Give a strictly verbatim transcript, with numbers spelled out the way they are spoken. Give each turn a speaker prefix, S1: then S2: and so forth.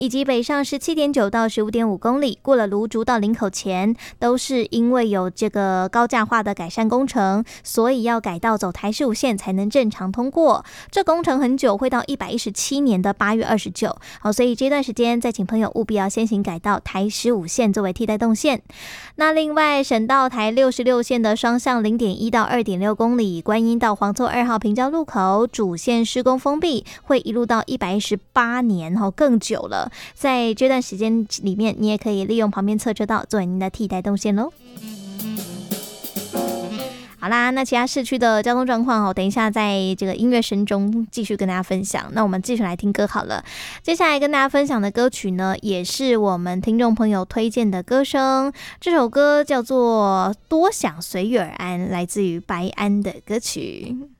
S1: 以及北上十七点九到十五点五公里，过了芦竹到林口前，都是因为有这个高架化的改善工程，所以要改道走台十五线才能正常通过。这工程很久，会到一百一十七年的八月二十九。好，所以这段时间再请朋友务必要先行改道台十五线作为替代动线。那另外省道台六十六线的双向零点一到二点六公里，观音到黄厝二号平交路口主线施工封闭，会一路到一百一十八年哦，更久了。在这段时间里面，你也可以利用旁边侧车道作为您的替代动线喽。好啦，那其他市区的交通状况哦，等一下在这个音乐声中继续跟大家分享。那我们继续来听歌好了。接下来跟大家分享的歌曲呢，也是我们听众朋友推荐的歌声。这首歌叫做《多想随遇而安》，来自于白安的歌曲。